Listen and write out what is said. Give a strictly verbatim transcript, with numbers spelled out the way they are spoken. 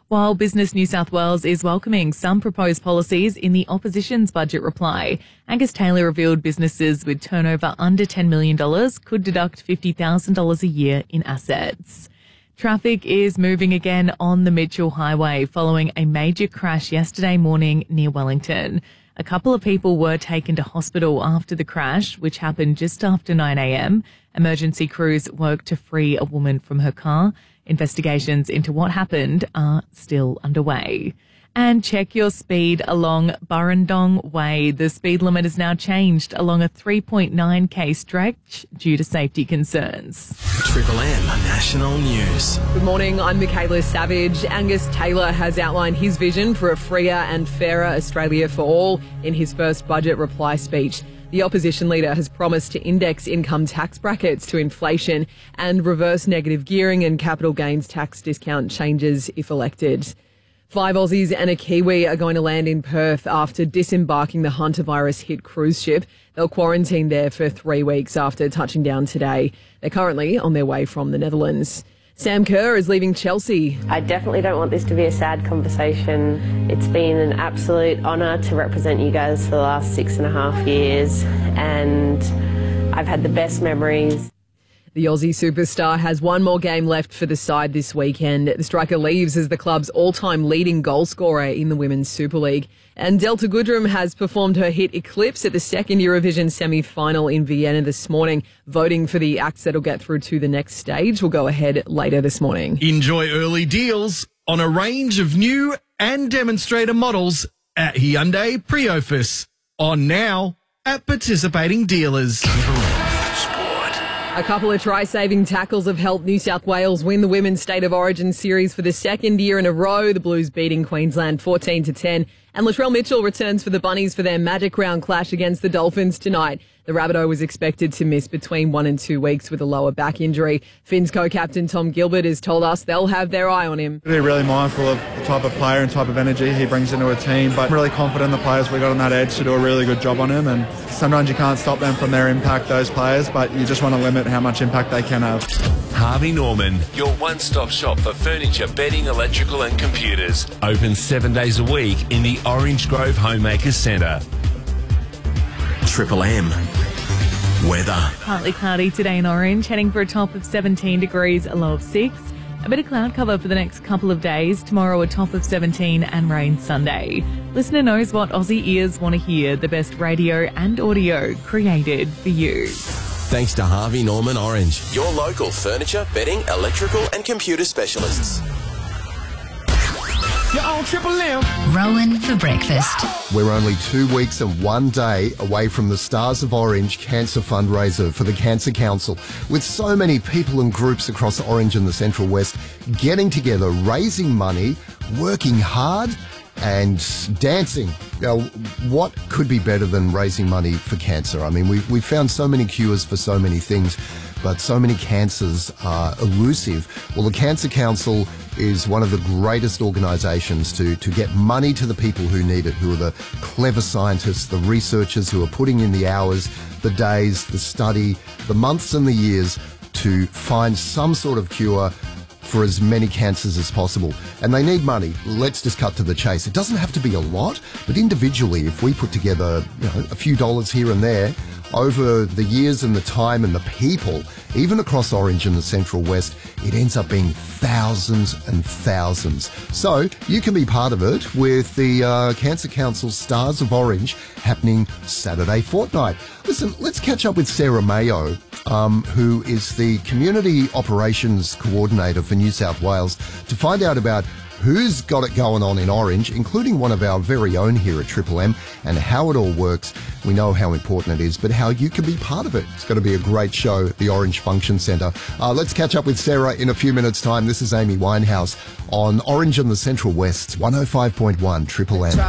While Business New South Wales is welcoming some proposed policies in the opposition's budget reply, Angus Taylor revealed businesses with turnover under ten million dollars could deduct fifty thousand dollars a year in assets. Traffic is moving again on the Mitchell Highway following a major crash yesterday morning near Wellington. A couple of people were taken to hospital after the crash, which happened just after nine a.m. Emergency crews worked to free a woman from her car. Investigations into what happened are still underway. And check your speed along Burrendong Way. The speed limit is now changed along a three point nine k stretch due to safety concerns. Triple M National News. Good morning, I'm Michaela Savage. Angus Taylor has outlined his vision for a freer and fairer Australia for all in his first budget reply speech. The opposition leader has promised to index income tax brackets to inflation and reverse negative gearing and capital gains tax discount changes if elected. Five Aussies and a Kiwi are going to land in Perth after disembarking the Hunter virus-hit cruise ship. They'll quarantine there for three weeks after touching down today. They're currently on their way from the Netherlands. Sam Kerr is leaving Chelsea. I definitely don't want this to be a sad conversation. It's been an absolute honour to represent you guys for the last six and a half years, and I've had the best memories. The Aussie superstar has one more game left for the side this weekend. The striker leaves as the club's all-time leading goal scorer in the Women's Super League. And Delta Goodrem has performed her hit Eclipse at the second Eurovision semi-final in Vienna this morning. Voting for the acts that'll get through to the next stage will go ahead later this morning. Enjoy early deals on a range of new and demonstrator models at Hyundai Priofus. On now at participating dealers. A couple of try-saving tackles have helped New South Wales win the Women's State of Origin series for the second year in a row. The Blues beating Queensland fourteen to ten. And Latrell Mitchell returns for the Bunnies for their magic round clash against the Dolphins tonight. The Rabbitoh was expected to miss between one and two weeks with a lower back injury. Finns co-captain Tom Gilbert has told us they'll have their eye on him. We're really mindful of the type of player and type of energy he brings into a team, but I'm really confident in the players we got on that edge to do a really good job on him. And sometimes you can't stop them from their impact, those players, but you just want to limit how much impact they can have. Harvey Norman, your one-stop shop for furniture, bedding, electrical and computers. Open seven days a week in the Orange Grove Homemakers Centre. Triple M. Weather. Partly cloudy today in Orange, heading for a top of seventeen degrees, a low of six. A bit of cloud cover for the next couple of days. Tomorrow a top of seventeen and rain Sunday. Listener knows what Aussie ears want to hear. The best radio and audio created for you. Thanks to Harvey Norman Orange, your local furniture, bedding, electrical and computer specialists. You're on Triple M. Rowan for breakfast. We're only two weeks and one day away from the Stars of Orange cancer fundraiser for the Cancer Council, with so many people and groups across Orange and the Central West getting together, raising money, working hard and dancing. Now, what could be better than raising money for cancer? I mean, we've, we've found so many cures for so many things, but so many cancers are elusive. Well, the Cancer Council is one of the greatest organisations to, to get money to the people who need it, who are the clever scientists, the researchers who are putting in the hours, the days, the study, the months and the years to find some sort of cure for as many cancers as possible. And they need money. Let's just cut to the chase. It doesn't have to be a lot, but individually, if we put together, you know, a few dollars here and there, over the years and the time and the people, even across Orange and the Central West, it ends up being thousands and thousands. So you can be part of it with the uh, Cancer Council Stars of Orange happening Saturday fortnight. Listen, let's catch up with Sarah Mayo, um, who is the Community Operations Coordinator for New South Wales, to find out about who's got it going on in Orange, including one of our very own here at Triple M, and how it all works. We know how important it is, but how you can be part of it. It's going to be a great show at the Orange Function Centre. Uh, let's catch up with Sarah in a few minutes' time. This is Amy Winehouse on Orange and the Central West's one oh five point one Triple M.